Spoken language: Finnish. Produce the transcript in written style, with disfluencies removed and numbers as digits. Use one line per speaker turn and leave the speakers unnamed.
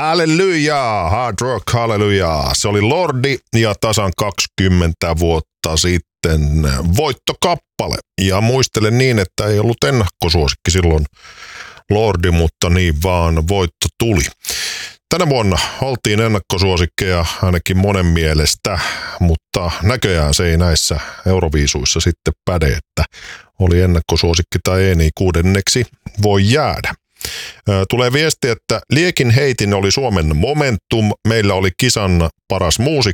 Hallelujah, hard rock, hallelujah. Se oli Lordi ja tasan 20 vuotta sitten voittokappale. Ja muistelen niin, että ei ollut ennakkosuosikki silloin Lordi, mutta niin vaan voitto tuli. Tänä vuonna oltiin ennakkosuosikkeja ainakin monen mielestä, mutta näköjään se ei näissä Euroviisuissa sitten päde, että oli ennakkosuosikki tai ei, niin kuudenneksi voi jäädä. Tulee viesti, että Liekin heitin oli Suomen Momentum. Meillä oli kisan paras muusikko